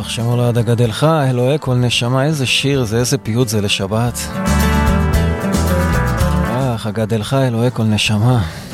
משיח, שמור לעד הגדלך, אלוהי כל נשמה, איזה שיר זה, איזה פיוט זה לשבת. הגדלך, אלוהי כל נשמה.